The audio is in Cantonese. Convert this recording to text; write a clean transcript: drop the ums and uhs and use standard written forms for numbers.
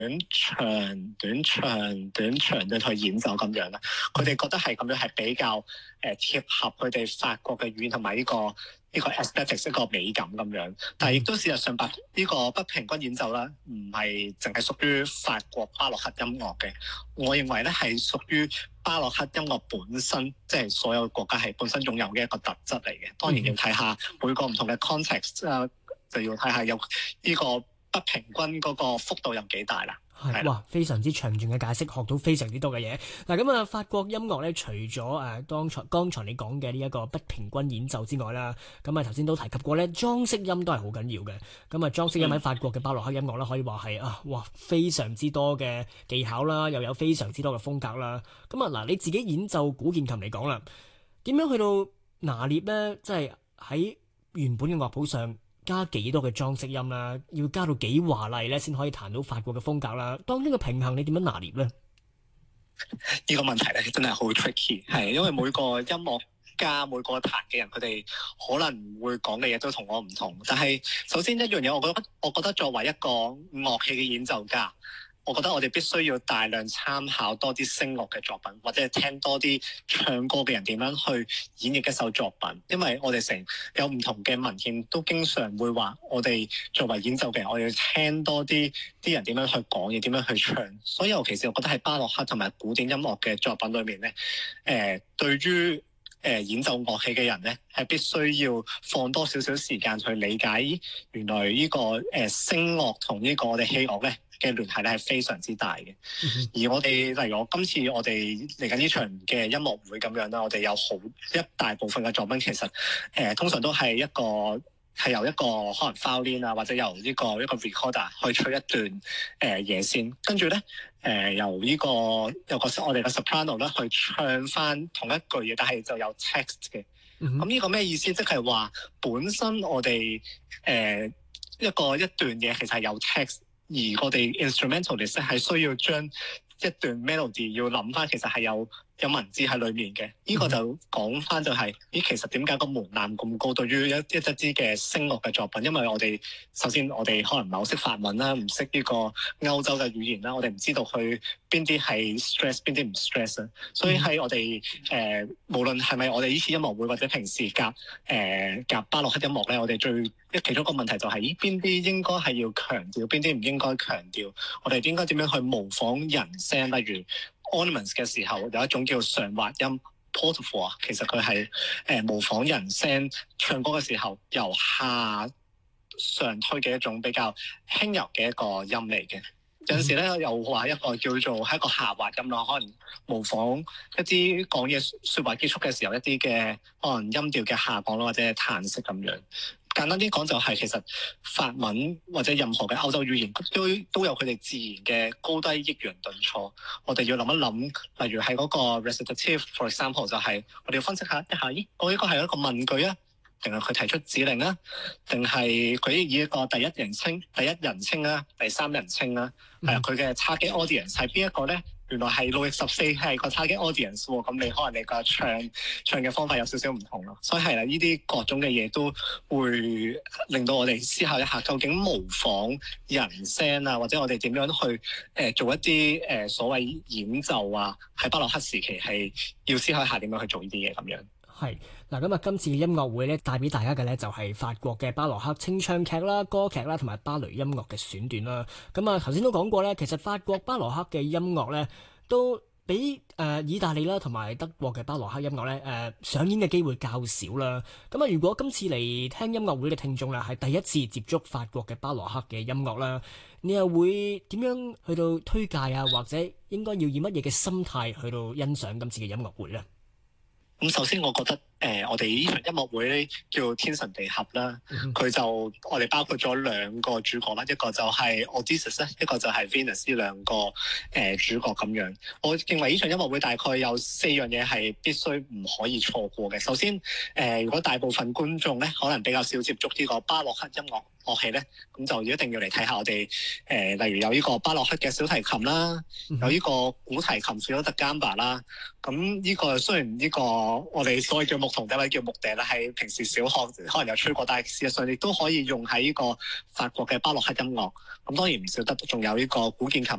短長嘅去演奏咁樣啦。佢哋覺得係咁樣係比較貼合佢哋法國嘅語言同埋呢個 aesthetics 一個美感咁樣。但係亦都事實上呢個不平均演奏啦，唔係淨係屬於法國巴洛克音樂嘅。我認為咧係屬於巴洛克音樂本身，即係所有國家係本身擁有嘅一個特質嚟嘅。當然要睇下每個唔同嘅 context 就要睇下有呢個不平均嗰個幅度有幾大啦。 係哇，非常之詳盡嘅解釋，學到非常之多嘅嘢。嗱咁啊，法國音樂咧，除咗剛才你講嘅呢一個不平均演奏之外啦，咁啊頭先都提及過咧，裝飾音都係好緊要嘅。咁啊，裝飾音喺法國嘅巴洛克音樂咧，可以話係非常之多嘅技巧啦，又有非常之多嘅風格啦。咁啊嗱，你自己演奏古鍵琴嚟講啦，點樣去到拿捏咧？即係喺原本嘅樂譜上加幾多嘅裝飾音啦，要加到幾華麗咧，先可以彈到法國嘅風格啦。當呢個平衡，你點樣拿捏咧？ 呢個問題咧真係好 tricky， 係因為每個音樂家每個彈嘅人，佢哋可能會講嘅嘢都同我唔同。但係首先一樣嘢，我覺得作為一個樂器嘅演奏家，我覺得我哋必須要大量參考多啲聲樂嘅作品，或者係聽多啲唱歌嘅人點樣去演繹一首作品。因為我哋有唔同嘅文獻都經常會話，我哋作為演奏嘅人，我要聽多啲人點樣去講嘢，點樣去唱。所以尤其是我覺得喺巴洛克同埋古典音樂嘅作品裏面咧，對於演奏樂器嘅人咧，係必須要放多少少時間去理解原來呢個聲樂同呢個我哋器樂咧嘅聯繫咧係非常之大嘅。而我哋例如今次我哋嚟緊呢場嘅音樂會咁樣啦，我哋有一大部分嘅作品其實通常都係由一個可能 violin 啊，或者由一個 recorder 去吹一段嘢先，跟住咧由我哋嘅 soprano 咧去唱翻同一句嘢，但係就有 text 嘅。咁呢個咩意思？即係話本身我哋一段嘢其實係有 text，而我哋 instrumentalist 係需要將一段 melody 要諗翻，其實係有文字喺裏面嘅。呢個就講翻就係其實點解個門檻咁高？對於一支嘅聲樂嘅作品，因為首先我哋可能唔係好識法文啦，唔識呢個歐洲嘅語言啦，我哋唔知道佢邊啲係 stress， 邊啲唔 stress 啊。所以喺我哋無論係咪我哋呢次音樂會或者平時夾巴洛克音樂咧，我哋其中一個問題就係邊啲應該係要強調，邊啲唔應該強調。我哋應該點樣去模仿人聲？例如 ornaments 嘅時候有一種叫上滑音 portable 啊，其實佢係模仿人聲唱歌嘅時候由下上推嘅一種比較輕柔嘅一個音嚟嘅。有陣時咧又話一個叫做係一個下滑音咯，可能模仿一啲講嘢説話結束嘅時候一啲嘅可能音調嘅下降咯，或者係嘆息咁樣。簡單啲講就係其實法文或者任何嘅歐洲語言都有佢哋自然嘅高低抑揚頓挫。我哋要諗一諗，例如係嗰個 recitative，for example 就係我哋要分析一下，我呢個係一個問句啊，定係佢提出指令啊，定係佢以一個第一人稱啊，第三人稱啊，佢嘅 target audience 係邊一個咧？原來係路易14係個 target audience 喎，咁你可能你個唱嘅方法有少少唔同咯，所以係啦，呢啲各種嘅嘢都會令到我哋思考一下，究竟模仿人聲啊，或者我哋點樣去做一啲所謂演奏啊，喺巴洛克時期係要思考一下點樣去做呢啲嘢咁樣。 係嗱，咁啊，今次嘅音樂會咧，帶俾大家嘅咧就係法國嘅巴洛克清唱劇啦、歌劇啦，同埋芭蕾音樂嘅選段啦。咁啊，頭先都講過咧，其實法國巴洛克嘅音樂咧，都比意大利啦同埋德國嘅巴洛克音樂咧上演嘅機會較少啦。咁啊，如果今次嚟聽音樂會嘅聽眾啦，係第一次接觸法國嘅巴洛克嘅音樂啦，你又會點樣去到推介啊？或者應該要以乜嘢嘅心態去到欣賞今次嘅音樂會咧？ 咁首先我覺得我哋呢場音樂會咧叫天神地合啦，佢就我哋包括咗兩個主角啦，一個就係 Odysseus 咧，一個就係 Venus 呢兩個主角咁樣。我認為呢場音樂會大概有4樣嘢係必須唔可以錯過嘅。首先如果大部分觀眾咧可能比較少接觸呢個巴洛克音樂器咧，咁就一定要嚟睇下我哋例如有呢個巴洛克嘅小提琴啦，有呢個古提琴 Flauto da Gamba 啦。咁呢個雖然呢個我哋所謂叫木同，第一位叫木笛啦，喺平時小學可能有吹過，但係事實上亦都可以用喺呢個法國嘅巴洛克音樂。咁當然唔少得，仲有呢個古鍵琴